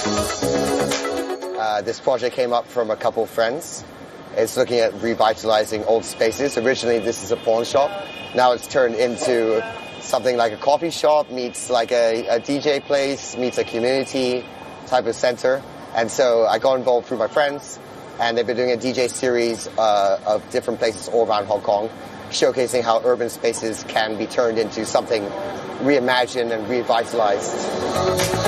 This project came up from a couple of friends. It's looking at revitalizing old spaces. Originally, this is a pawn shop. Now it's turned into something like a coffee shop, meets like a DJ place, meets a community type of center. And so I got involved through my friends, and they've been doing a DJ series of different places all around Hong Kong, showcasing how urban spaces can be turned into something reimagined and revitalized.